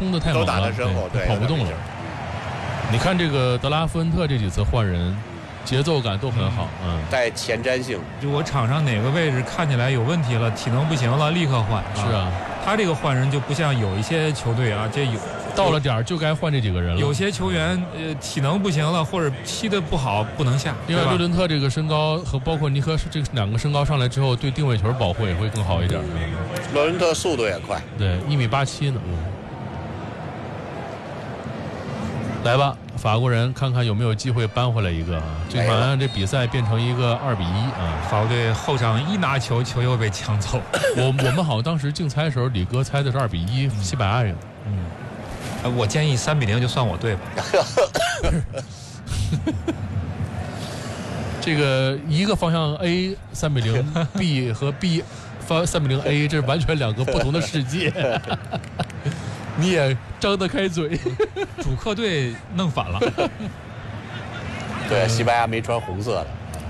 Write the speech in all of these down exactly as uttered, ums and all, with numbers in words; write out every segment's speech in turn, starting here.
冲的太猛了， 都打在身后，对， 跑不动了。你看这个德拉夫恩特这几次换人，节奏感都很好，嗯， 带前瞻性。 如果场上哪个位置看起来有问题了，体能不行了，立刻换。 是啊， 他这个换人就不像有一些球队啊，这有到了点儿就该换这几个人了。 有些球员呃体能不行了，或者踢得不好不能下。 因为洛伦特这个身高和包括尼克这两个身高上来之后，对定位球保护也会更好一点。 洛伦特速度也快， 对，一米八七呢。来吧，法国人看看有没有机会扳回来一个啊！这好像这比赛变成一个二比一啊！ 法国队后场一拿球，球又被抢走。 我我们好像当时竞猜的时候，李哥猜的是二比一，西班牙人。 嗯，呃，我建议三比零就算我对吧？ 这个一个方向 A 三比零 ，B 和 B 方三比零 A， 这是完全两个不同的世界。你也张得开嘴， 主客队弄反了。 对，西班牙没穿红色的。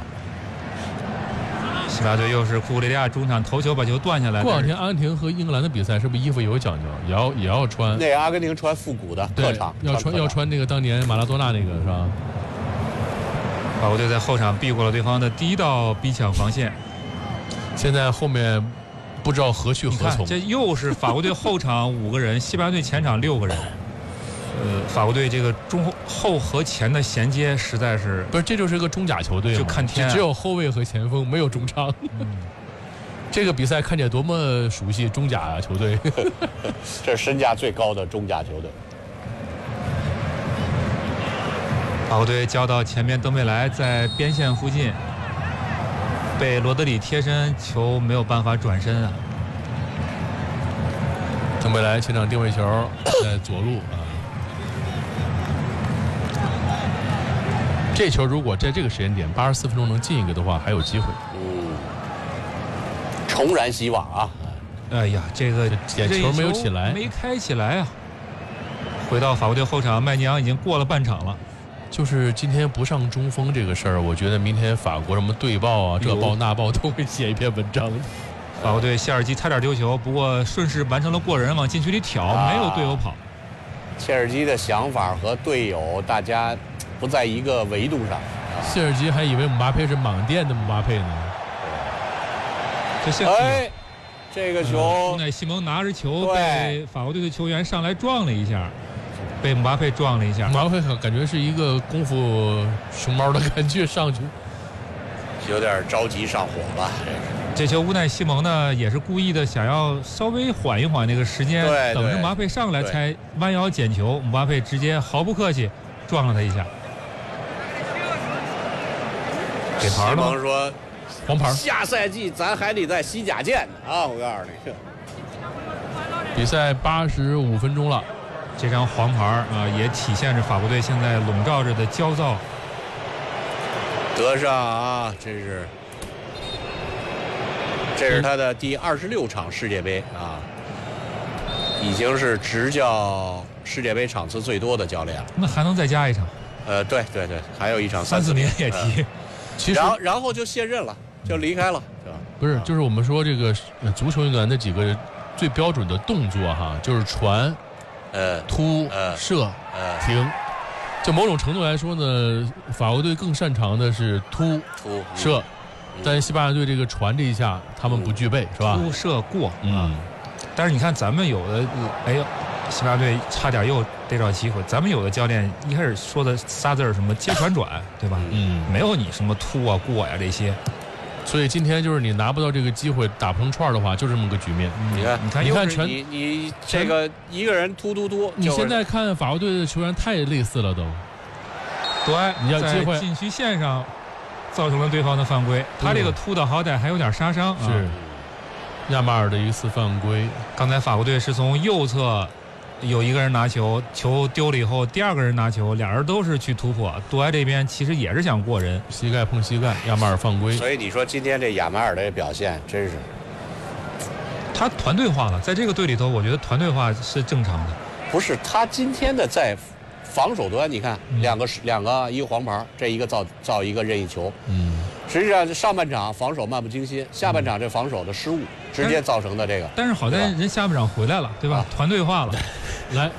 西班牙队又是库库雷利亚中场头球把球断下来。 过两天阿根廷和英格兰的比赛是不是衣服有讲究？也要也要穿。 那阿根廷穿复古的客场， 要穿要穿那个当年马拉多纳那个是吧？ 法国队在后场避过了对方的第一道逼抢防线， 现在后面不知道何去何从。 这又是法国队后场五个人，西班牙队前场六个人。呃，法国队这个中后和前的衔接实在是不是，这就是个中甲球队， 就看天、啊， 只有后卫和前锋，没有中场。嗯、这个比赛看起来多么熟悉，中甲啊球队。 这是身价最高的中甲球队。 法国队交到前面，登贝莱在边线附近被罗德里贴身，球没有办法转身啊。 登贝莱前场定位球在左路啊。这球如果在这个时间点八十四分钟能进一个的话，还有机会。 嗯，重燃希望啊！ 哎呀，这个点球没有起来， 没开起来啊。回到法国队后场，麦尼昂已经过了半场了。 就是今天不上中锋这个事儿，我觉得明天法国什么队报啊、这报那报都会写一篇文章。 法国队谢尔基差点丢球，不过顺势完成了过人，往禁区里挑，啊、没有队友跑。 切尔基的想法和队友大家不在一个维度上。 谢尔基还以为姆巴佩是莽店的姆巴佩呢。 这哎，这个球， 乌奈西蒙拿着球被法国队的球员上来撞了一下。被姆巴佩撞了一下， 姆巴佩感觉是一个功夫熊猫的感觉上去， 有点着急上火吧。 这球乌奈西蒙呢也是故意的，想要稍微缓一缓那个时间，等着姆巴佩上来才弯腰捡球。姆巴佩直接毫不客气撞了他一下，给牌了吗？ 西蒙说黄牌， 下赛季咱还得在西甲见呢啊！我告诉你， 比赛八十五分钟了。 这张黄牌啊，也体现着法国队现在笼罩着的焦躁。 德尚啊，这是，这是他的第二十六场世界杯啊，已经是执教世界杯场次最多的教练了。 那还能再加一场？ 呃，对对对，还有一场三四年也踢。 其实， 然后然后就卸任了，就离开了，对吧？ 不是，就是我们说这个足球运动员的几个最标准的动作哈，就是传。 呃， 突、 呃、 射、 呃、 停，就某种程度来说呢，法国队更擅长的是突、 突、 射， 嗯、 但是西班牙队这个传这一下，他们不具备， 嗯、 是吧？ 突、射、过， 嗯。 但是你看咱们有的，哎呦，西班牙队差点又逮着机会。咱们有的教练一开始说的仨字儿什么接传转，对吧？ 嗯， 没有你什么突啊、过呀、啊、这些。 所以今天就是你拿不到这个机会打不成串的话，就这么个局面。 嗯、你看， 你看， 你看全你你这个一个人突突突， 你现在看法国队的球员太类似了都。 对， 你要机会在禁区线上造成了对方的犯规，他这个突的好歹还有点杀伤。 是、啊、亚马尔的一次犯规。 刚才法国队是从右侧。有一个人拿球，球丢了以后，第二个人拿球，俩人都是去突破。杜埃这边其实也是想过人， 膝盖碰膝盖，亚马尔犯规。 所以你说今天这亚马尔的表现真是， 他团队化了，在这个队里头，我觉得团队化是正常的。 不是他今天的在防守端，你看、嗯、两个两个一个黄牌，这一个造造一个任意球。 嗯， 实际上上半场防守漫不经心，下半场这防守的失误。直接造成的这个， 但是好在人下半场回来了，对吧？啊、团队化了， 来。